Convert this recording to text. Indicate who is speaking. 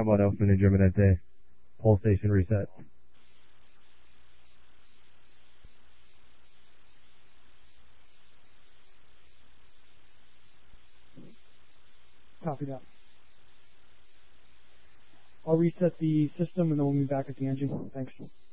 Speaker 1: How about Elfman and Germinante? Pole station reset.
Speaker 2: Copy that. I'll reset the system and then we'll be back at the engine. Thanks.